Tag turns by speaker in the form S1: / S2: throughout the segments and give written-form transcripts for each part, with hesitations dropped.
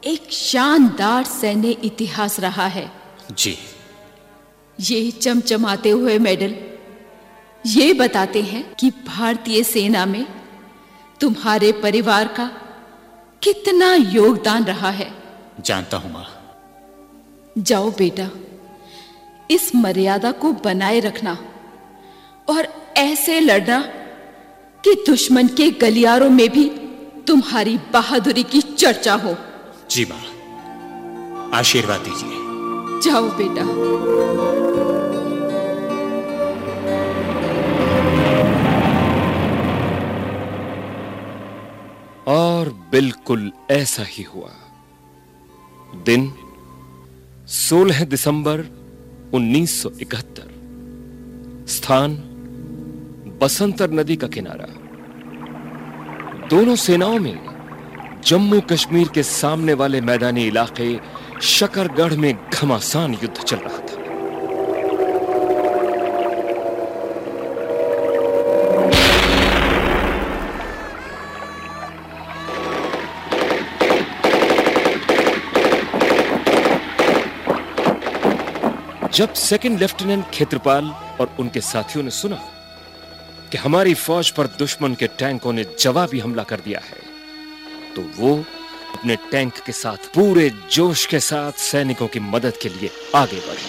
S1: एक शानदार सैन्य इतिहास रहा है।
S2: जी।
S1: ये चमचमाते हुए मेडल ये बताते हैं कि भारतीय सेना में तुम्हारे परिवार का कितना योगदान रहा है।
S2: जानता हूं मां।
S1: जाओ बेटा, इस मर्यादा को बनाए रखना और ऐसे लड़ना कि दुश्मन के गलियारों में भी तुम्हारी बहादुरी की चर्चा हो।
S2: जी मां, आशीर्वाद दीजिए।
S1: जाओ बेटा।
S3: और बिल्कुल ऐसा ही हुआ। दिन 16 दिसंबर 1971। स्थान बसंतर नदी का किनारा। दोनों सेनाओं में जम्मू कश्मीर के सामने वाले मैदानी इलाके शकरगढ़ में घमासान युद्ध चल रहा था। जब सेकंड लेफ्टिनेंट खेत्रपाल और उनके साथियों ने सुना कि हमारी फौज पर दुश्मन के टैंकों ने जवाबी हमला कर दिया है, तो वो अपने टैंक के साथ पूरे जोश के साथ सैनिकों की मदद के लिए आगे बढ़े।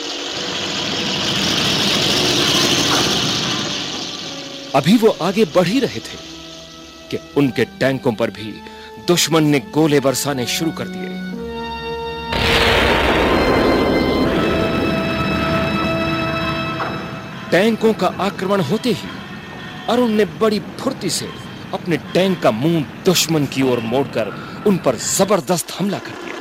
S3: अभी वो आगे बढ़ ही रहे थे कि उनके टैंकों पर भी दुश्मन ने गोले बरसाने शुरू कर दिए। टैंकों का आक्रमण होते ही अरुण ने बड़ी फुर्ती से अपने टैंक का मुंह दुश्मन की ओर मोड़कर उन पर जबरदस्त हमला कर दिया।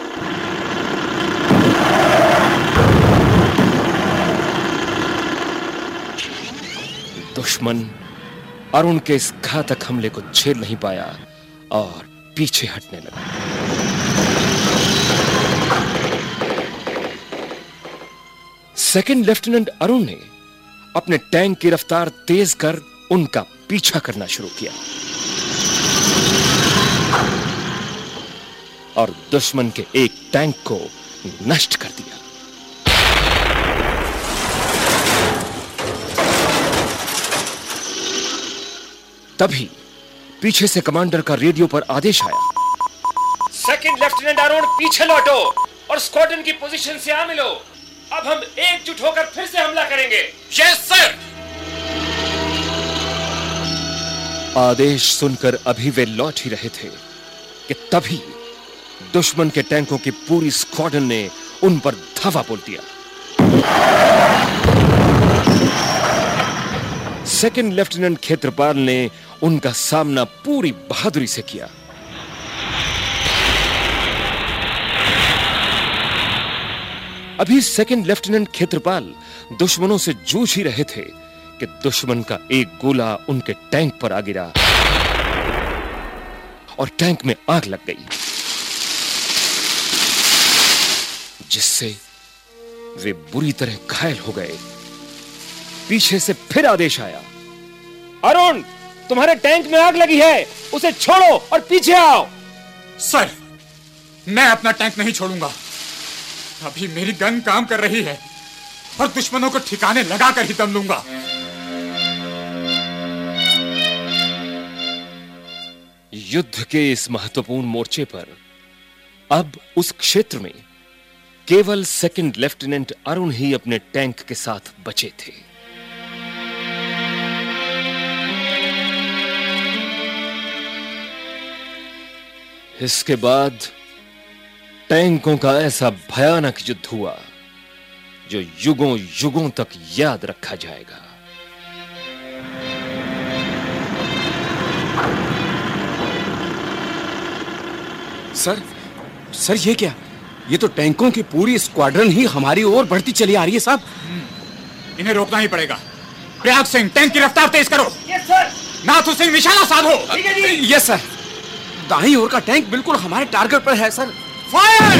S3: दुश्मन अरुण के इस घातक हमले को झेल नहीं पाया और पीछे हटने लगा। सेकंड लेफ्टिनेंट अरुण ने अपने टैंक की रफ्तार तेज कर उनका पीछा करना शुरू किया और दुश्मन के एक टैंक को नष्ट कर दिया। तभी पीछे से कमांडर का रेडियो पर आदेश आया,
S4: सेकंड लेफ्टिनेंट अरुण पीछे लौटो और स्क्वाड्रन की पोजीशन से आ मिलो। अब हम एकजुट होकर फिर से हमला करेंगे।
S2: Yes sir.
S3: आदेश सुनकर अभी वे लौट ही रहे थे कि तभी दुश्मन के टैंकों की पूरी स्क्वाड्रन ने उन पर धावा बोल दिया। सेकंड लेफ्टिनेंट खेत्रपाल ने उनका सामना पूरी बहादुरी से किया। अभी सेकंड लेफ्टिनेंट खेत्रपाल दुश्मनों से जूझ ही रहे थे कि दुश्मन का एक गोला उनके टैंक पर आ गिरा और टैंक में आग लग गई, जिससे वे बुरी तरह घायल हो गए। पीछे से फिर आदेश आया,
S4: अरुण तुम्हारे टैंक में आग लगी है, उसे छोड़ो और पीछे आओ।
S5: सर, मैं अपना टैंक नहीं छोड़ूंगा। अभी मेरी गन काम कर रही है और दुश्मनों को ठिकाने लगाकर ही दम लूंगा।
S3: युद्ध के इस महत्वपूर्ण मोर्चे पर अब उस क्षेत्र में केवल सेकंड लेफ्टिनेंट अरुण ही अपने टैंक के साथ बचे थे। इसके बाद टैंकों का ऐसा भयानक युद्ध हुआ जो युगों युगों तक याद रखा जाएगा।
S6: सर ये क्या? ये तो टैंकों की पूरी स्क्वाड्रन ही हमारी ओर बढ़ती चली आ रही है साहब।
S5: इन्हें रोकना ही पड़ेगा। प्रयाग सिंह, टैंक की रफ्तार तेज करो।
S4: Yes sir.
S5: नाथू सिंह, निशाना साधो।
S4: ठीक है जी।
S6: Yes sir. दाईं ओर का टैंक बिल्कुल हमारे टारगेट पर है सर।
S5: फायर!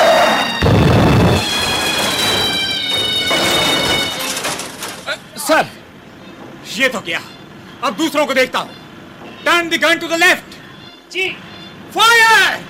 S6: सर,
S5: ये तो क्या? अब दूसरों को देखता हूं। Turn the gun to the left.
S4: Ji.
S5: Fire!